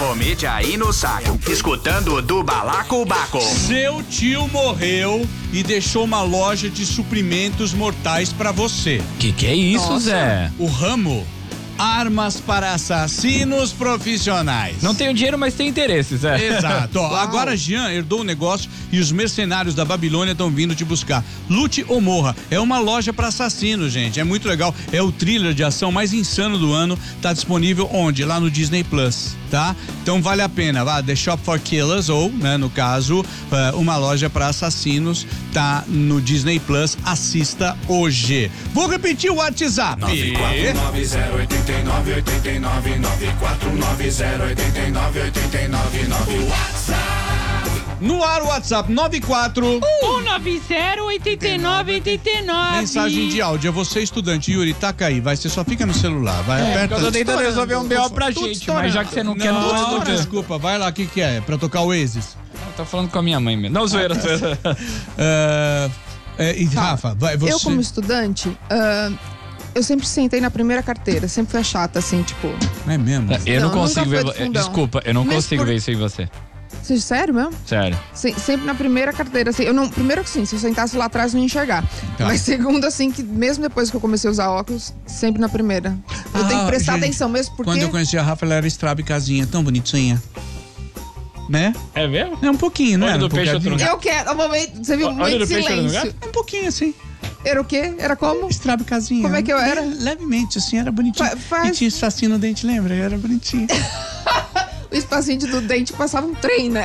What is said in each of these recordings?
O mídia aí no saco, escutando do Balacobaco. Seu tio morreu e deixou uma loja de suprimentos mortais pra você. Que é isso, Nossa. Zé? O ramo, armas para assassinos profissionais. Não tenho dinheiro, mas tenho interesse, Zé. Exato. Ó, agora Jean herdou o negócio e os mercenários da Babilônia estão vindo te buscar. Lute ou morra. É uma loja para assassinos, gente. É muito legal. É o thriller de ação mais insano do ano. Tá disponível onde? Lá no Disney Plus, tá? Então vale a pena. Vá, The Shop for Killers ou, né, no caso, uma loja para assassinos. Tá no Disney Plus. Assista hoje. Vou repetir o WhatsApp. 949089989. No ar o WhatsApp 94 190-8989. Mensagem de áudio, é você estudante, Yuri, taca aí, vai, você só fica no celular, vai, aperta. Eu tô tentando resolver um BO pra Tudo gente, estourando. mas já que você não quer, não vou Não, responder. desculpa, vai lá, o que é? Pra tocar o Oasis? Eu tô falando com a minha mãe mesmo. Não, zoeira. E Rafa, vai, você. Eu, como estudante, eu sempre sentei na primeira carteira, sempre fui a chata, assim, tipo. É mesmo? Eu não Não, consigo nunca ver. foi de fundão. Desculpa, eu não Mas consigo por- ver isso em você. Sério mesmo? Sério. Sempre na primeira carteira, assim, eu não, primeiro que sim, se eu sentasse lá atrás eu não ia enxergar. Tá. Mas segundo, assim, que mesmo depois que eu comecei a usar óculos, sempre na primeira. Eu tenho que prestar gente, atenção mesmo, porque... Quando eu conheci a Rafa, ela era estraba e casinha, tão bonitinha. Né? É mesmo? É um pouquinho, né? Olho do Um peixe, bocadinho. outro Eu quero, um momento, você viu um Olha momento do de peixe, olha no silêncio. Um pouquinho assim, Era o quê? Era como? estraba e casinha. Como é que eu era? Levemente, assim, era bonitinho. Faz- E tinha assassino no dente, lembra? Era bonitinho. O espacinho do dente passava um trem, né?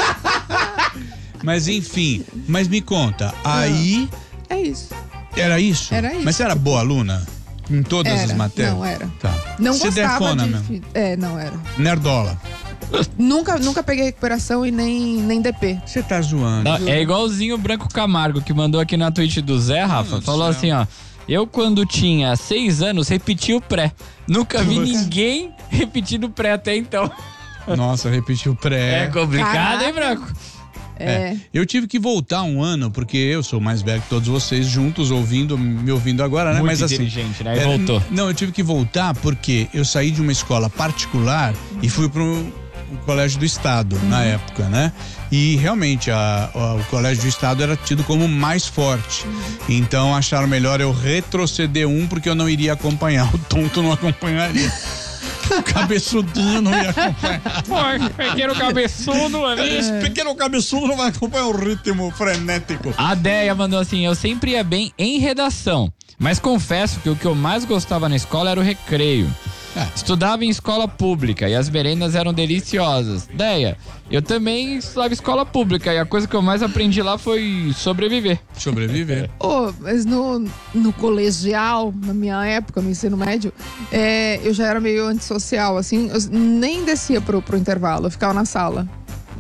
Mas enfim, mas me conta, aí É isso. era isso? Era isso. Mas você era boa aluna? Em todas Era. as matérias? Não, era. Tá. Não Você gostava defona de... mesmo? Não era. Nerdola. Nunca peguei recuperação e nem DP. Você tá zoando. Não, é igualzinho o Branco Camargo, que mandou aqui na Twitch do Zé, Rafa. Meu Falou Deus do assim, ó. Eu, quando tinha 6 anos, repeti o pré. Nunca vi Nossa. ninguém repetindo o pré até então. Nossa, repetiu pré. É complicado, Caraca. hein, Branco? Eu tive que voltar um ano, porque eu sou mais velho que todos vocês juntos, me ouvindo agora, né? Muito Mas assim. inteligente, né? E voltou. Não, eu tive que voltar porque eu saí de uma escola particular e fui para um colégio do estado na época, né? E realmente o colégio do estado era tido como mais forte. Então acharam melhor eu retroceder porque eu não iria acompanhar. O tonto não acompanharia. O cabeçudinho não ia acompanhar. Pequeno cabeçudo ali. Esse pequeno cabeçudo não vai acompanhar o ritmo frenético. A Deia mandou assim, eu sempre ia bem em redação, mas confesso que o que eu mais gostava na escola era o recreio. Estudava em escola pública e as merendas eram deliciosas. Deia, eu também estudava em escola pública e a coisa que eu mais aprendi lá foi sobreviver. Sobreviver. Mas no colegial, na minha época, no ensino médio, eu já era meio antissocial, assim, eu nem descia pro intervalo, eu ficava na sala.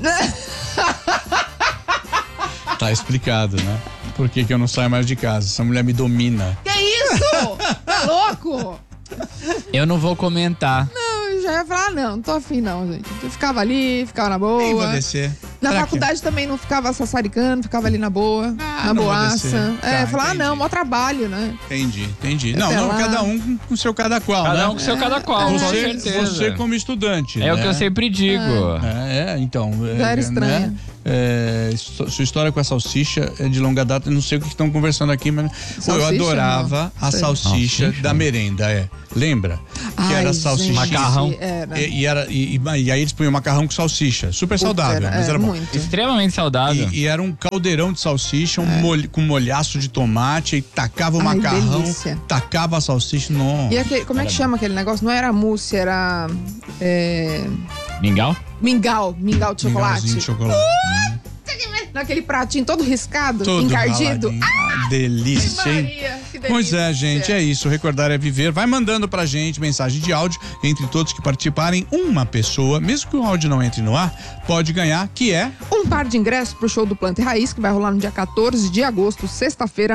Tá explicado, né? Por que eu não saio mais de casa? Essa mulher me domina. Que isso? Tá louco? Eu não vou comentar. Eu já ia falar, não tô afim não, gente. Eu ficava ali, ficava na Nem vou boa. descer. Na Pra quê? faculdade também não ficava sassaricando, ficava ali na boa, na não vou boaça. descer. Tá, Falar, entendi. não, maior trabalho, né? Entendi. Não, Até não, lá. cada um com o seu cada qual, né? Cada um com seu cada qual, com Você certeza. como estudante. É o né? que eu sempre digo. Então. Já era estranha. Sua história com a salsicha é de longa data, eu não sei o que estão conversando aqui, mas pô, eu Salsicha, adorava não. a Sei. salsicha Salsicha? da merenda, Lembra? Que era Ai, salsicha. gente, Macarrão. Era. E aí eles punham macarrão com salsicha. Super saudável, mas era bom. muito. Extremamente saudável. E era um caldeirão de salsicha, com molhaço de tomate, e tacava o Ai, macarrão, delícia. tacava a salsicha, não. E aquele, como é que chama aquele negócio? Não era mousse, era Mingau? mingau de chocolate. Mingauzinho de chocolate. Naquele pratinho todo riscado, Todo encardido. raladinho. Delícia, hein? Maria, que delícia. Pois é, gente, é isso. Recordar é viver. Vai mandando pra gente mensagem de áudio. Entre todos que participarem, uma pessoa, mesmo que o áudio não entre no ar, pode ganhar, que é... Um par de ingressos pro show do Planta e Raiz, que vai rolar no dia 14 de agosto, sexta-feira,